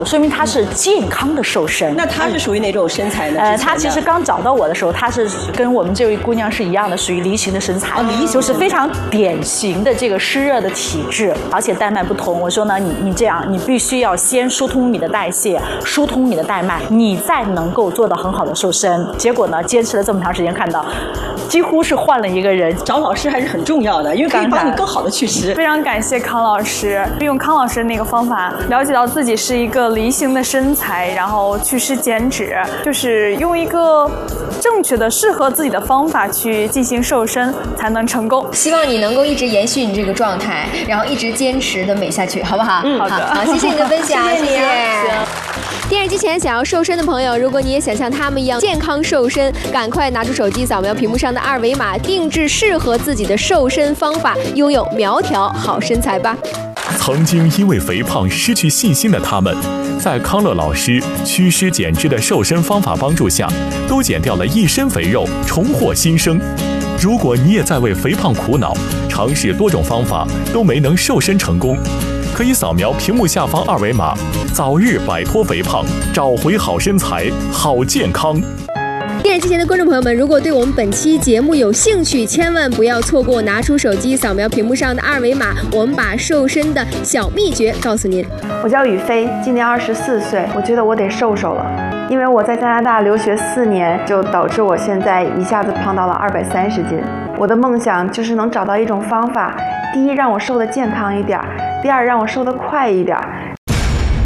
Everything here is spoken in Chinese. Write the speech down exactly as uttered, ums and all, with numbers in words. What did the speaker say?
说明他是健康的瘦身。 那他是属于哪种身材呢？ 呃，他其实刚找到我的时候，他是跟我们这位姑娘是一样的，属于梨形的身材，哦、梨就是非常典型的这个湿热的体质，而且带脉不通。我说呢，你你这样，你必须要先疏通你的代谢，疏通你的带脉，你再能够做到很好的瘦身。结果呢，坚持了这么长时间，看到几乎是换了一个人。 找老师还是很重要的，因为可以帮你更好的去吃。 非常感谢康老师，用康老师那个方法，了解到自己是一个梨形的身材，然后去湿减脂，就是用一个正确的、适合自己的方法去进行瘦身，才能成功。 希望你能够一直延续你这个状态，然后一直坚持的美下去，好不好？ 嗯，好的。 好，谢谢你的分享， 谢谢你、啊。 谢谢。电视机前想要瘦身的朋友，如果你也想像他们一样健康瘦身，赶快拿出手机扫描屏幕上的二维码，定制适合自己的瘦身方法，拥有苗条好身材吧。 曾经因为肥胖失去信心的他们，在康乐老师祛湿减脂的瘦身方法帮助下，都减掉了一身肥肉，重获新生。如果你也在为肥胖苦恼，尝试多种方法都没能瘦身成功，可以扫描屏幕下方二维码，早日摆脱肥胖，找回好身材、好健康。 电视机前的观众朋友们，如果对我们本期节目有兴趣，千万不要错过，拿出手机扫描屏幕上的二维码，我们把瘦身的小秘诀告诉您。 我叫雨飞，今年二十四岁，我觉得我得瘦瘦了，因为我在加拿大留学四年，就导致我现在一下子胖到了二百三十斤。我的梦想就是能找到一种方法，第一让我瘦得健康一点，第二让我瘦得快一点，